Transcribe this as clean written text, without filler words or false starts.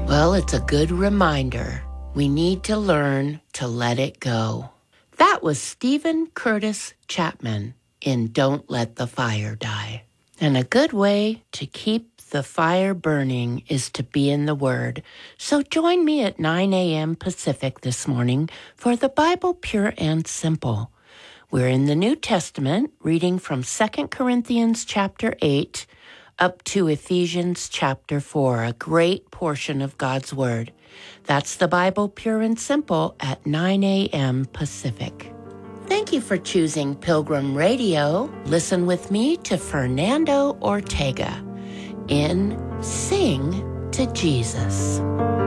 Well, it's a good reminder. We need to learn to let it go. That was Stephen Curtis Chapman in Don't Let the Fire Die. And a good way to keep the fire burning is to be in the Word. So join me at 9 a.m. Pacific this morning for the Bible Pure and Simple. We're in the New Testament, reading from 2 Corinthians chapter 8 up to Ephesians chapter 4, a great portion of God's Word. That's the Bible Pure and Simple at 9 a.m. Pacific. Thank you for choosing Pilgrim Radio. Listen with me to Fernando Ortega in Sing to Jesus.